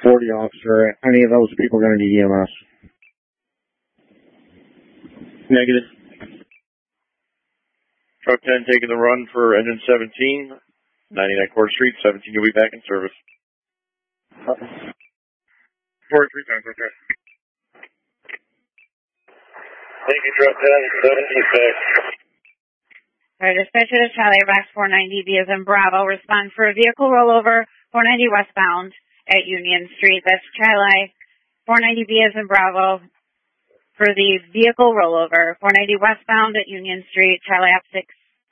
40 officer. Any of those people are going to need EMS. Negative. Truck 10 taking the run for engine 17, 99 Court Street, 17 will be back in service. 43 times, okay. Thank you, Truck 10, 76. Alright, dispatcher to Charlie, Box 490B as in Bravo. Respond for a vehicle rollover, 490 westbound at Union Street. That's Charlie, 490B as in Bravo. For the vehicle rollover, 490 westbound at Union Street, Charlie Op 6.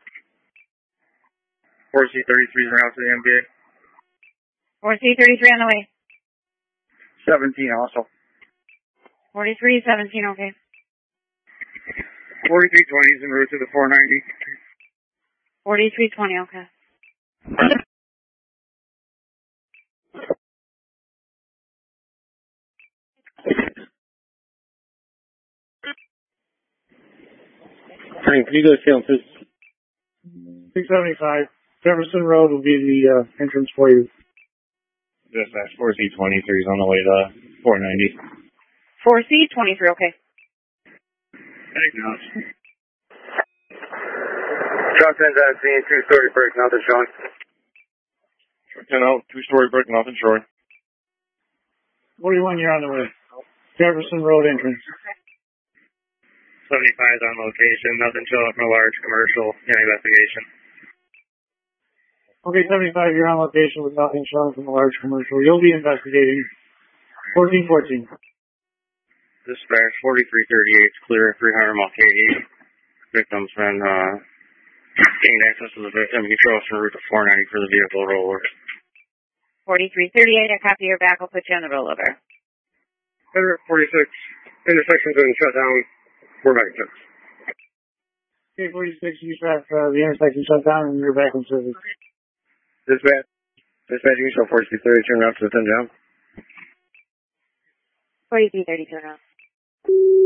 4C33 is around to the MBA. 4C33 on the way. 17 also. 4317, okay. 4320 is en route to the 490. 4320, okay. Frank, can you go see on 675. Jefferson Road will be the entrance for you. Dispatch 4C23 is on the way to 490. 4C23, okay. Truck 10's at scene, two-story break, nothing showing. Truck 10 out, two-story brick, nothing showing. 41, you're on the way. Jefferson Road entrance. 75 is on location, nothing showing from a large commercial in investigation. Okay, 75, you're on location with nothing showing from a large commercial. You'll be investigating. 1414. Dispatch 4338 is clear at 300 Mulcahy. Victim's been gained access to the victim. He shows en route to 490 for the vehicle rollover. 4338, I copy your back. I'll put you on the rollover. 46, intersection's been shut down. We're back in service. Okay, 46, you have the intersection shut down and you're back in service. Dispatch, you show 4330, turn around to the 10 down. 4332 now.